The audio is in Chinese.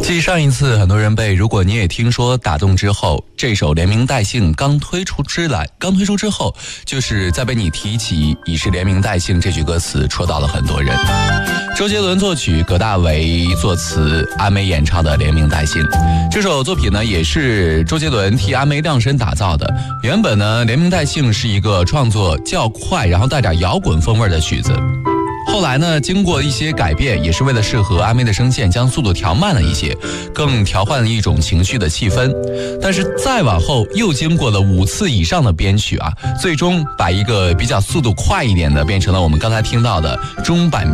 继上一次很多人被如果你也听说打动之后，这首连名带姓刚推出之后，就是在被你提起已是连名带姓这句歌词戳到了很多人。周杰伦作曲，葛大为作词，阿妹演唱的连名带姓。这首作品呢也是周杰伦替阿妹量身打造的。原本呢连名带姓是一个创作较快然后带点摇滚风味的曲子，后来呢经过一些改变，也是为了适合阿妹的声线，将速度调慢了一些，更调换了一种情绪的气氛。但是再往后又经过了5次以上的编曲啊，最终把一个比较速度快一点的变成了我们刚才听到的中版